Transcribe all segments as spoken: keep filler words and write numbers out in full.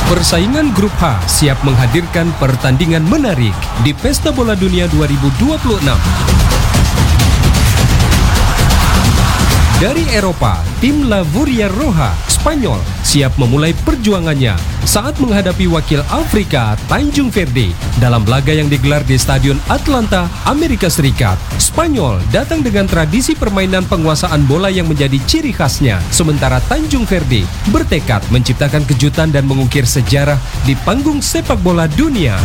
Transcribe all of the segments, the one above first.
Persaingan Grup H siap menghadirkan pertandingan menarik di Pesta Bola Dunia dua ribu dua puluh enam. Dari Eropa, tim La Furia Roja, Spanyol, siap memulai perjuangannya saat menghadapi wakil Afrika, Tanjung Verde, dalam laga yang digelar di Stadion Atlanta, Amerika Serikat. Spanyol datang dengan tradisi permainan penguasaan bola yang menjadi ciri khasnya, sementara Tanjung Verde bertekad menciptakan kejutan dan mengukir sejarah di panggung sepak bola dunia.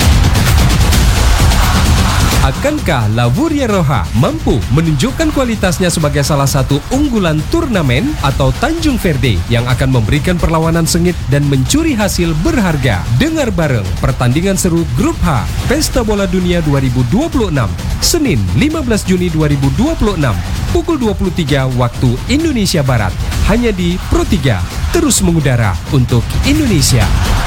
Akankah La Furia Roja mampu menunjukkan kualitasnya sebagai salah satu unggulan turnamen, atau Tanjung Verde yang akan memberikan perlawanan sengit dan mencuri hasil berharga? Dengar bareng pertandingan seru Grup H Pesta Bola Dunia dua ribu dua puluh enam, Senin lima belas Juni dua ribu dua puluh enam, pukul dua puluh tiga waktu Indonesia Barat, hanya di Pro tiga, terus mengudara untuk Indonesia.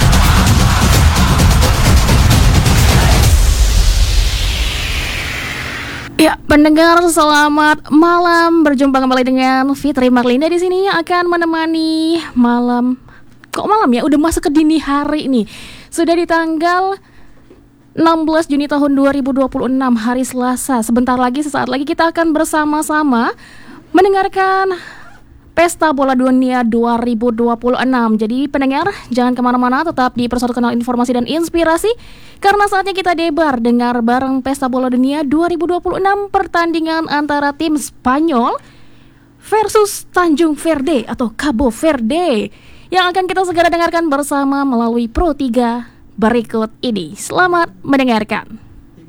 Ya, pendengar, selamat malam. Berjumpa kembali dengan Fitri Marlinda di sini yang akan menemani malam. Kok malam ya? Udah masuk ke dini hari nih. Sudah di tanggal enam belas Juni tahun dua ribu dua puluh enam, hari Selasa. Sebentar lagi, sesaat lagi kita akan bersama-sama mendengarkan Pesta Bola Dunia dua ribu dua puluh enam. Jadi pendengar, jangan kemana-mana, tetap di Persatu Kanal Informasi dan Inspirasi, karena saatnya kita debar dengar bareng Pesta Bola Dunia dua ribu dua puluh enam, pertandingan antara tim Spanyol versus Tanjung Verde atau Cabo Verde, yang akan kita segera dengarkan bersama melalui Pro tiga berikut ini. Selamat mendengarkan.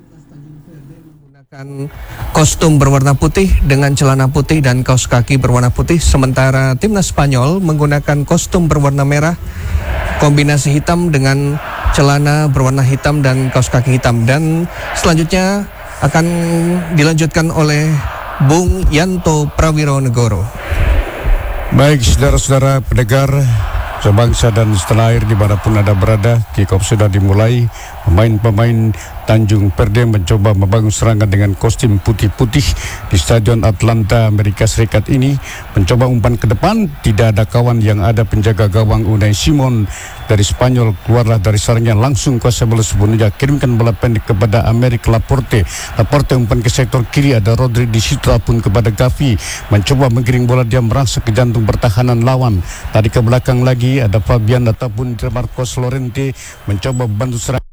Kostum berwarna putih dengan celana putih dan kaos kaki berwarna putih, sementara timnas Spanyol menggunakan kostum berwarna merah, kombinasi hitam dengan celana berwarna hitam dan kaos kaki hitam. Dan selanjutnya akan dilanjutkan oleh Bung Yanto Prawironegoro. Baik, saudara-saudara pendengar sebangsa dan setanah air dimanapun Anda berada, kick-off sudah dimulai. Pemain-pemain Tanjung Verde mencoba membangun serangan dengan kostum putih-putih di Stadion Atlanta, Amerika Serikat ini. Mencoba umpan ke depan, tidak ada kawan yang ada penjaga gawang Unai Simon dari Spanyol. Keluarlah dari sarangnya, langsung kuasa bola sepenuhnya, kirimkan bola pendek kepada Amerik Laporte. Laporte umpan ke sektor kiri, ada Rodri di situ pun kepada Gavi. Mencoba menggiring bola, dia merangsek ke jantung pertahanan lawan. Tadi ke belakang lagi ada Fabian ataupun Marcos Llorente mencoba bantu serang.